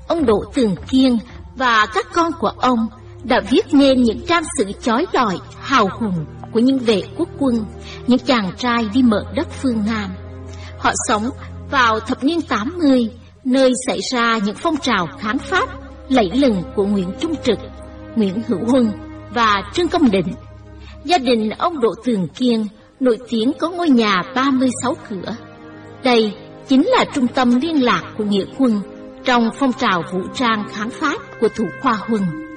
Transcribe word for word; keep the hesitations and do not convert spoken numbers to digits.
ông Đỗ Tường Kiên và các con của ông đã viết nên những trang sử chói lọi, hào hùng của những vệ quốc quân, những chàng trai đi mở đất phương Nam. Họ sống vào thập niên tám mươi, nơi xảy ra những phong trào kháng Pháp lẫy lừng của Nguyễn Trung Trực, Nguyễn Hữu Huân và Trương Công Định. Gia đình ông Đỗ Tường Kiên nổi tiếng có ngôi nhà ba mươi sáu cửa. Đây chính là trung tâm liên lạc của nghĩa quân trong phong trào vũ trang kháng Pháp của thủ khoa Huân.